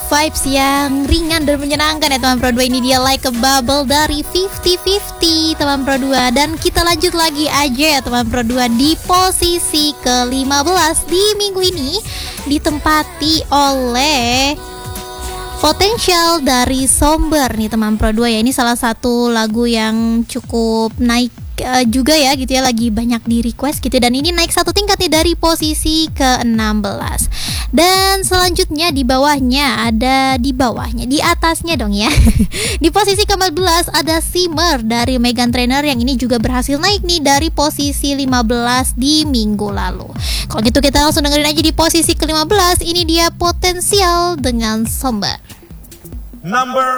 vibes yang ringan dan menyenangkan ya teman Pro 2. Ini dia Like a Bubble dari 50-50 teman Pro 2. Dan kita lanjut lagi aja ya teman Pro 2. Di posisi ke-15 di minggu ini ditempati oleh Potential dari Somber nih teman Pro 2 ya. Ini salah satu lagu yang cukup naik juga ya gitu ya, lagi banyak di request gitu. Dan ini naik satu tingkat nih dari posisi ke-16. Dan selanjutnya di bawahnya di atasnya dong ya. Di posisi ke-14 ada Simmer dari Meghan Trainor yang ini juga berhasil naik nih dari posisi 15 di minggu lalu. Kalau gitu kita langsung dengerin aja di posisi ke-15. Ini dia Potential dengan Somber. Number